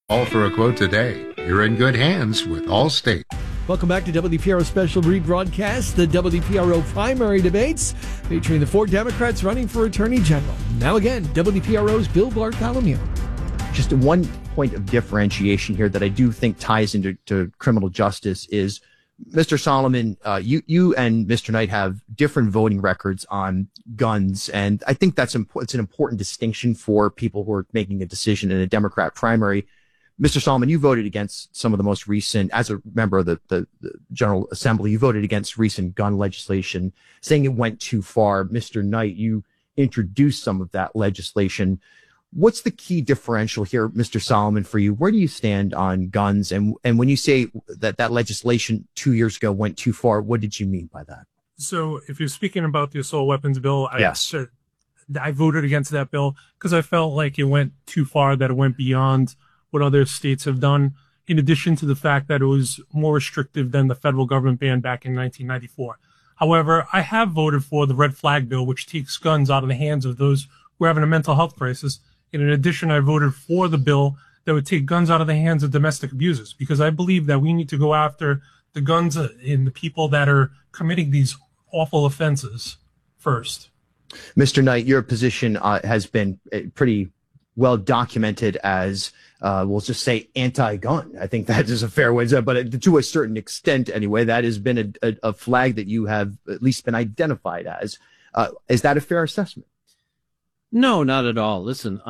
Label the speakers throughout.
Speaker 1: Call for a quote today. You're in good hands with Allstate.
Speaker 2: Welcome back to WPRO Special Rebroadcast, the WPRO primary debates featuring the four Democrats running for Attorney General. Now again, WPRO's Bill Bartholomew.
Speaker 3: Just one point of differentiation here that I do think ties into criminal justice is, Mr. Solomon, you and Mr. Knight have different voting records on guns, and I think it's an important distinction for people who are making a decision in a Democrat primary. Mr. Solomon, you voted against some of the most recent, as a member of the General Assembly, you voted against recent gun legislation, saying it went too far. Mr. Knight, you introduced some of that legislation. What's the key differential here, Mr. Solomon, for you? Where do you stand on guns? And when you say that legislation 2 years ago went too far, what did you mean by that?
Speaker 4: So if you're speaking about the assault weapons bill,
Speaker 3: yes.
Speaker 4: I voted against that bill because I felt like it went too far, that it went beyond what other states have done, in addition to the fact that it was more restrictive than the federal government ban back in 1994. However, I have voted for the red flag bill, which takes guns out of the hands of those who are having a mental health crisis. And in addition, I voted for the bill that would take guns out of the hands of domestic abusers, because I believe that we need to go after the guns in the people that are committing these awful offenses first.
Speaker 3: Mr. Knight, your position has been pretty well documented as, we'll just say, anti-gun. I think that is a fair way to say it, but to a certain extent anyway, that has been a flag that you have at least been identified as. Is that a fair assessment?
Speaker 5: No, not at all. Listen,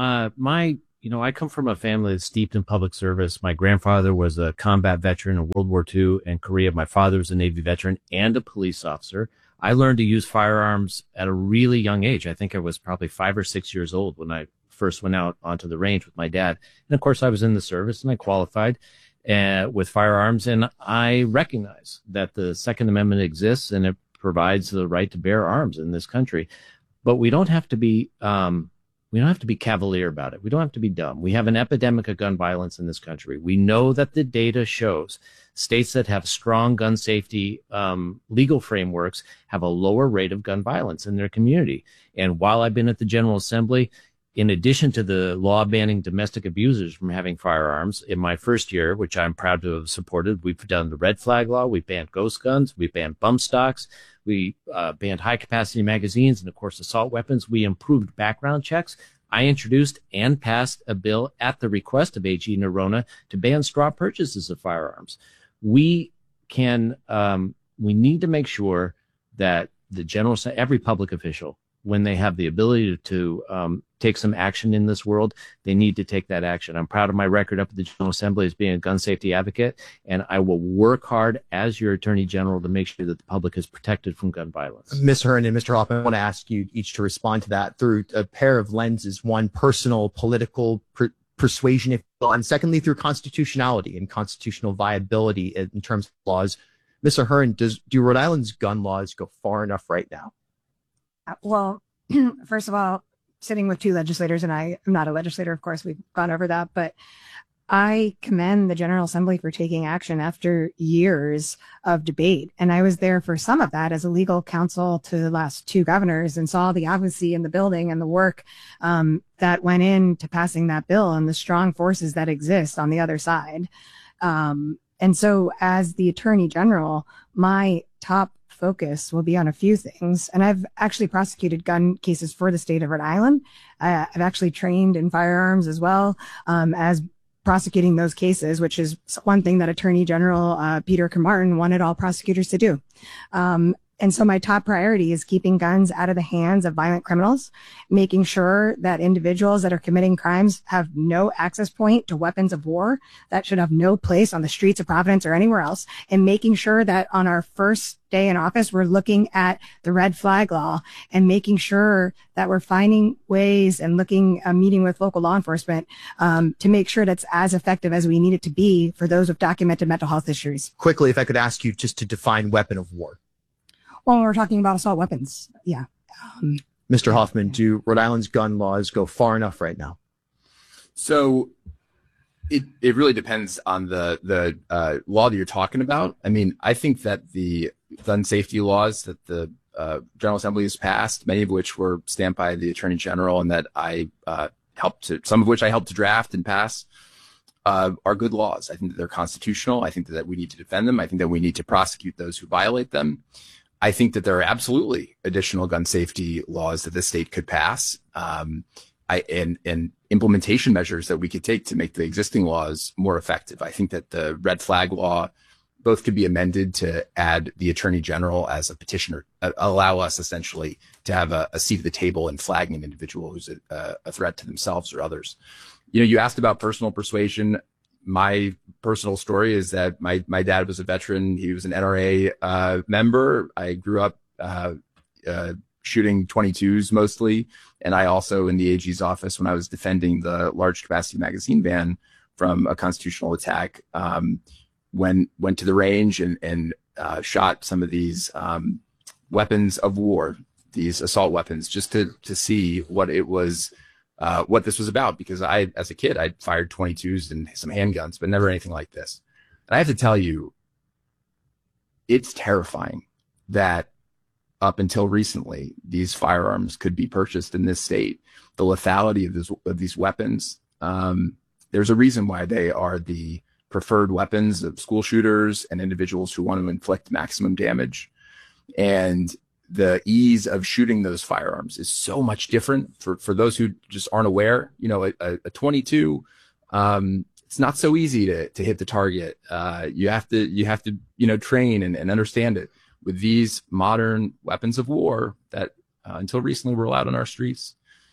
Speaker 5: I come from a family that's steeped in public service. My grandfather was a combat veteran in World War II and Korea. My father was a Navy veteran and a police officer. I learned to use firearms at a really young age. I think I was probably 5 or 6 years old when I first went out onto the range with my dad. And of course, I was in the service and I qualified with firearms. And I recognize that the Second Amendment exists and it provides the right to bear arms in this country. But we don't have to be cavalier about it. We don't have to be dumb. We have an epidemic of gun violence in this country. We know that the data shows states that have strong gun safety legal frameworks have a lower rate of gun violence in their community. And while I've been at the General Assembly, in addition to the law banning domestic abusers from having firearms, in my first year, which I'm proud to have supported, we've done the red flag law, we banned ghost guns, we banned bump stocks, we banned high-capacity magazines, and, of course, assault weapons. We improved background checks. I introduced and passed a bill at the request of AG Noronha to ban straw purchases of firearms. We need to make sure that every public official, when they have the ability to take some action in this world, they need to take that action. I'm proud of my record up at the General Assembly as being a gun safety advocate, and I will work hard as your Attorney General to make sure that the public is protected from gun violence.
Speaker 3: Ms. Hearn and Mr. Hoffman, I want to ask you each to respond to that through a pair of lenses: one, personal political persuasion, if you will, and secondly, through constitutionality and constitutional viability in terms of laws. Mr. Hearn, do Rhode Island's gun laws go far enough right now?
Speaker 6: Well, first of all, sitting with two legislators, and I am not a legislator, of course, we've gone over that, but I commend the General Assembly for taking action after years of debate. And I was there for some of that as a legal counsel to the last two governors and saw the advocacy in the building and the work that went into passing that bill and the strong forces that exist on the other side. And so as the Attorney General, my top focus will be on a few things. And I've actually prosecuted gun cases for the state of Rhode Island. I've actually trained in firearms as well as prosecuting those cases, which is one thing that Attorney General Peter Carmartin wanted all prosecutors to do. And so my top priority is keeping guns out of the hands of violent criminals, making sure that individuals that are committing crimes have no access point to weapons of war that should have no place on the streets of Providence or anywhere else, and making sure that on our first day in office, we're looking at the red flag law and making sure that we're finding ways and meeting with local law enforcement to make sure that's as effective as we need it to be for those with documented mental health issues.
Speaker 3: Quickly, if I could ask you just to define weapon of war.
Speaker 6: Well, we're talking about assault weapons. Yeah.
Speaker 3: Mr. Hoffman, do Rhode Island's gun laws go far enough right now?
Speaker 7: So it really depends on the law that you're talking about. I mean, I think that the gun safety laws that the General Assembly has passed, many of which were stamped by the Attorney General and that some of which I helped to draft and pass, are good laws. I think that they're constitutional. I think that we need to defend them. I think that we need to prosecute those who violate them. I think that there are absolutely additional gun safety laws that the state could pass, and implementation measures that we could take to make the existing laws more effective. I think that the red flag law both could be amended to add the attorney general as a petitioner, allow us essentially to have a seat at the table in flagging an individual who's a threat to themselves or others. You asked about personal persuasion. My personal story is that my dad was a veteran. He was an NRA member. I grew up shooting 22s mostly. And I also, in the AG's office, when I was defending the large capacity magazine ban from a constitutional attack, went to the range and shot some of these weapons of war, these assault weapons, just to see what it was. What this was about, because as a kid, I fired 22s and some handguns, but never anything like this. And I have to tell you, it's terrifying that up until recently, these firearms could be purchased in this state. The lethality of these weapons, there's a reason why they are the preferred weapons of school shooters and individuals who want to inflict maximum damage. And the ease of shooting those firearms is so much different for those who just aren't aware. A 22, it's not so easy to hit the target. You have to, train and understand it. With these modern weapons of war that until recently were allowed on our streets,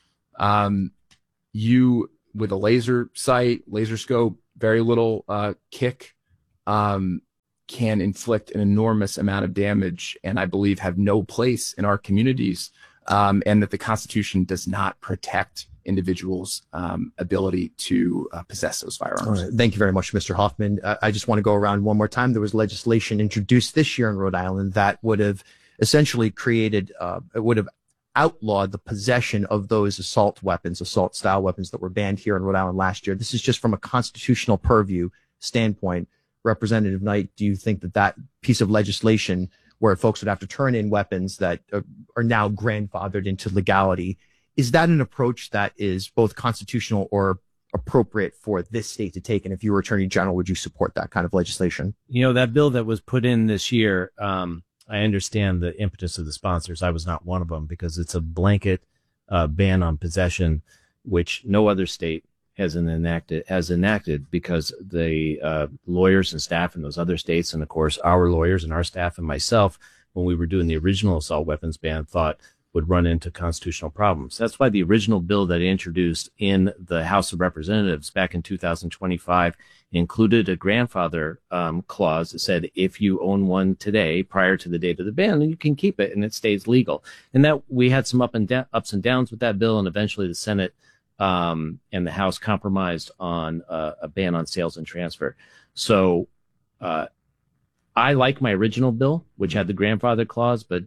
Speaker 7: you, with a laser sight, laser scope, very little kick, can inflict an enormous amount of damage, and I believe have no place in our communities, and that the Constitution does not protect individuals' ability to possess those firearms.
Speaker 3: All right. Thank you very much, Mr. Hoffman. I just want to go around one more time. There was legislation introduced this year in Rhode Island that would have essentially it would have outlawed the possession of those assault style weapons that were banned here in Rhode Island last year. This is just from a constitutional purview standpoint. Representative Knight, do you think that piece of legislation where folks would have to turn in weapons that are now grandfathered into legality, is that an approach that is both constitutional or appropriate for this state to take? And if you were Attorney General, would you support that kind of legislation?
Speaker 5: That bill that was put in this year, I understand the impetus of the sponsors. I was not one of them, because it's a blanket ban on possession, which no other state has enacted, because the lawyers and staff in those other states, and of course our lawyers and our staff and myself, when we were doing the original assault weapons ban, thought would run into constitutional problems. That's why the original bill that I introduced in the House of Representatives back in 2025 included a grandfather clause that said if you own one today prior to the date of the ban, then you can keep it and it stays legal. And that we had some ups and downs with that bill, and eventually the Senate and the House compromised on a ban on sales and transfer. So I like my original bill, which had the grandfather clause, but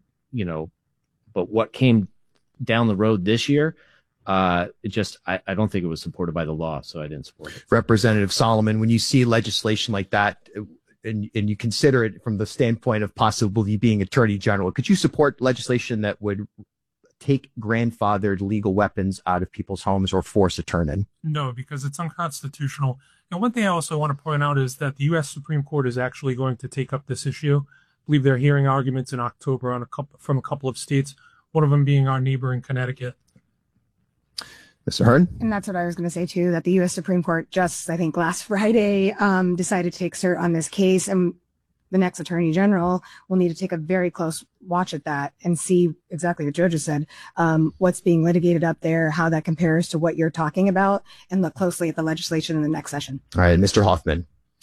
Speaker 5: what came down the road this year, I don't think it was supported by the law, so I didn't support it.
Speaker 3: Representative Solomon, when you see legislation like that and you consider it from the standpoint of possibly being Attorney General, could you support legislation that would take grandfathered legal weapons out of people's homes or force a turn-in?
Speaker 4: No, because it's unconstitutional. And one thing I also want to point out is that the U.S. Supreme Court is actually going to take up this issue. I believe they're hearing arguments in October from a couple of states, one of them being our neighbor in Connecticut.
Speaker 3: Mr. Hearn?
Speaker 6: And that's what I was going to say, too, that the U.S. Supreme Court just, I think, last Friday decided to take cert on this case. And the next Attorney General will need to take a very close watch at that and see exactly what Joe just said, what's being litigated up there, how that compares to what you're talking about, and look closely at the legislation in the next session.
Speaker 3: All right, Mr. Hoffman.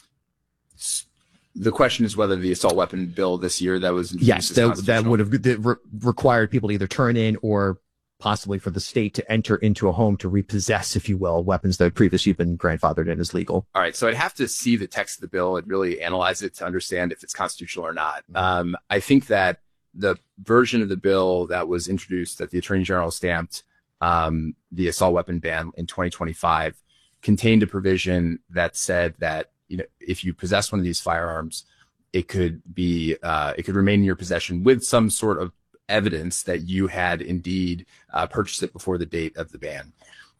Speaker 7: The question is whether the assault weapon bill this year that was introduced
Speaker 3: that would have required people to either turn in or possibly for the state to enter into a home to repossess, if you will, weapons that had previously been grandfathered in as legal.
Speaker 7: All right. So I'd have to see the text of the bill and really analyze it to understand if it's constitutional or not. I think that the version of the bill that was introduced that the Attorney General stamped, the assault weapon ban in 2025, contained a provision that said that, if you possess one of these firearms, it could remain in your possession with some sort of evidence that you had indeed purchased it before the date of the ban.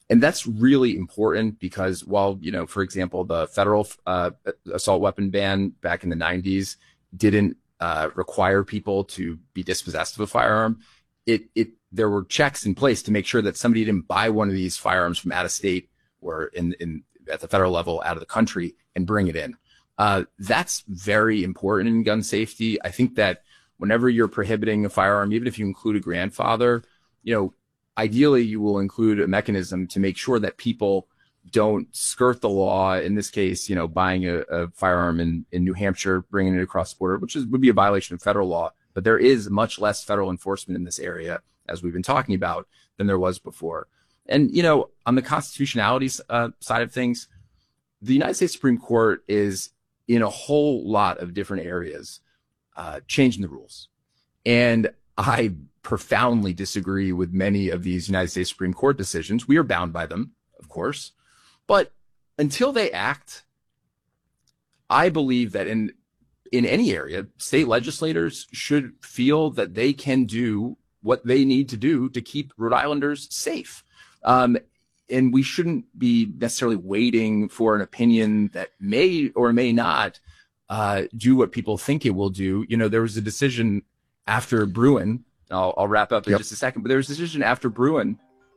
Speaker 7: And that's really important because while, for example, the federal assault weapon ban back in the 90s didn't require people to be dispossessed of a firearm, there were checks in place to make sure that somebody didn't buy one of these firearms from out of state or at the federal level out of the country and bring it in. That's very important in gun safety. I think that whenever you're prohibiting a firearm, even if you include a grandfather, ideally you will include a mechanism to make sure that people don't skirt the law. In this case, buying a firearm in New Hampshire, bringing it across the border, which would be a violation of federal law. But there is much less federal enforcement in this area, as we've been talking about, than there was before. And, on the constitutionality side of things, the United States Supreme Court is in a whole lot of different areas changing the rules. And I profoundly disagree with many of these United States Supreme Court decisions. We are bound by them, of course. But until they act, I believe that in any area, state legislators should feel that they can do what they need to do to keep Rhode Islanders safe. And we shouldn't be necessarily waiting for an opinion that may or may not do what people think it will do. There was a decision after Bruen. I'll wrap up in just a second, but there was a decision after Bruen.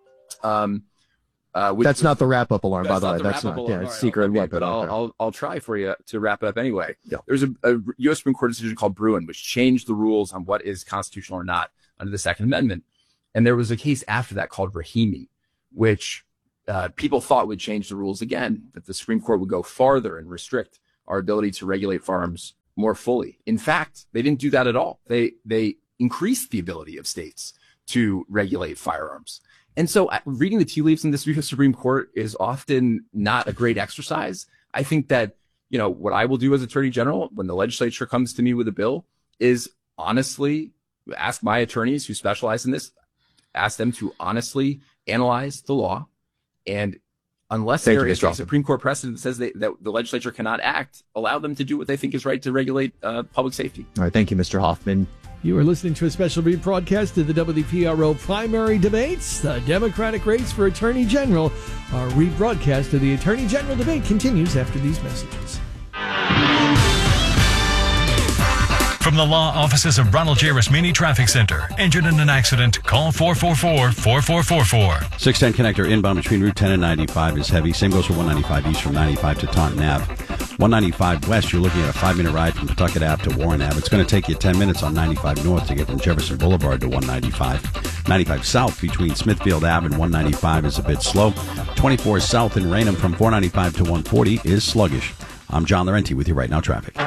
Speaker 3: That's not the wrap-up alarm, by the way. That's not.
Speaker 7: Alarm.
Speaker 3: It's secret weapon.
Speaker 7: But I'll try for you to wrap it up anyway.
Speaker 3: Yeah.
Speaker 7: There's a U.S. Supreme Court decision called Bruen, which changed the rules on what is constitutional or not under the Second Amendment. And there was a case after that called Rahimi, which people thought would change the rules again, that the Supreme Court would go farther and restrict our ability to regulate firearms more fully. In fact, they didn't do that at all. They increased the ability of states to regulate firearms. And so reading the tea leaves in this Supreme Court is often not a great exercise. I think that, what I will do as Attorney General when the legislature comes to me with a bill is honestly ask my attorneys who specialize in this, ask them to honestly analyze the law. And unless there is a Supreme Court precedent that says that the legislature cannot act, allow them to do what they think is right to regulate public safety.
Speaker 3: All right. Thank you, Mr. Hoffman.
Speaker 2: You are listening to a special rebroadcast of the WPRO primary debates. The Democratic race for Attorney General. Our rebroadcast of the Attorney General debate continues after these messages.
Speaker 8: From the law offices of Ronald J. Rasmini Traffic Center. Injured in an accident? Call 444-4444.
Speaker 9: 610 connector inbound between Route 10 and 95 is heavy. Same goes for 195 east from 95 to Taunton Ave. 195 west, you're looking at a 5-minute ride from Pawtucket Ave to Warren Ave. It's going to take you 10 minutes on 95 north to get from Jefferson Boulevard to 195. 95 south between Smithfield Ave and 195 is a bit slow. 24 south in Raynham from 495 to 140 is sluggish. I'm John Laurenti with you right now, traffic.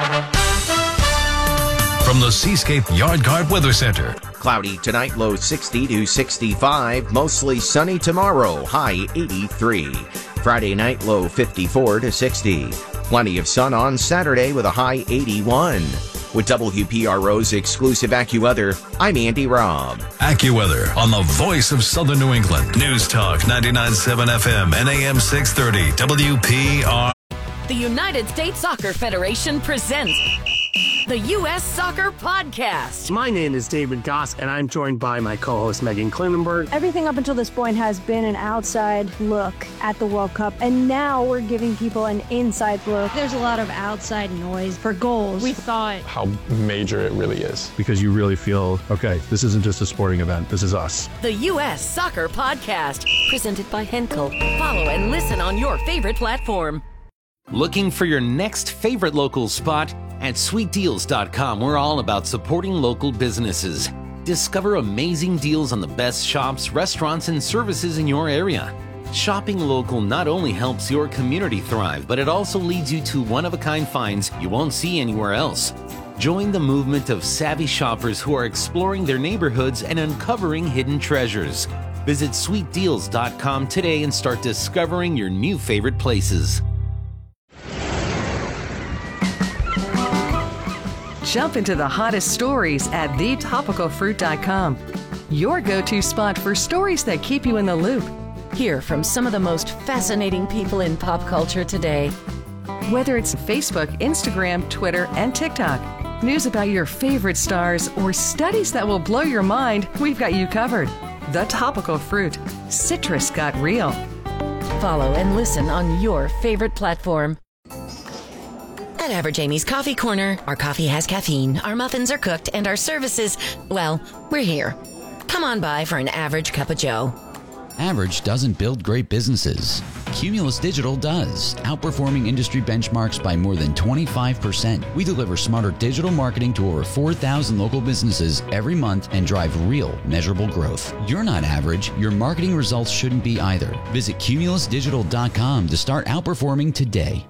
Speaker 8: From the Seascape Yard Guard Weather Center.
Speaker 10: Cloudy tonight, low 60 to 65. Mostly sunny tomorrow, high 83. Friday night, low 54 to 60. Plenty of sun on Saturday with a high 81. With WPRO's exclusive AccuWeather, I'm Andy Robb.
Speaker 8: AccuWeather on the voice of Southern New England. News Talk 99.7 FM and AM 630 WPR.
Speaker 11: The United States Soccer Federation presents the U.S. Soccer Podcast.
Speaker 12: My name is David Goss, and I'm joined by my co-host Megan Klinenberg.
Speaker 13: Everything up until this point has been an outside look at the World Cup, and now we're giving people an inside look.
Speaker 14: There's a lot of outside noise for goals. We thought
Speaker 15: how major it really is.
Speaker 16: Because you really feel, okay, this isn't just a sporting event, this is us.
Speaker 11: The U.S. Soccer Podcast, presented by Henkel. Follow and listen on your favorite platform.
Speaker 17: Looking for your next favorite local spot? At sweetdeals.com, we're all about supporting local businesses. Discover amazing deals on the best shops, restaurants, and services in your area. Shopping local not only helps your community thrive, but it also leads you to one-of-a-kind finds you won't see anywhere else. Join the movement of savvy shoppers who are exploring their neighborhoods and uncovering hidden treasures. Visit sweetdeals.com today and start discovering your new favorite places.
Speaker 18: Jump into the hottest stories at thetopicalfruit.com. Your go-to spot for stories that keep you in the loop.
Speaker 11: Hear from some of the most fascinating people in pop culture today.
Speaker 18: Whether it's Facebook, Instagram, Twitter, and TikTok, news about your favorite stars, or studies that will blow your mind, we've got you covered. The Topical Fruit. Citrus got real.
Speaker 11: follow and listen on your favorite platform.
Speaker 19: At Average Amy's Coffee Corner, our coffee has caffeine, our muffins are cooked, and our services, well, we're here. Come on by for an average cup of joe.
Speaker 20: Average doesn't build great businesses. Cumulus Digital does, outperforming industry benchmarks by more than 25%. We deliver smarter digital marketing to over 4,000 local businesses every month and drive real, measurable growth. You're not average. Your marketing results shouldn't be either. Visit cumulusdigital.com to start outperforming today.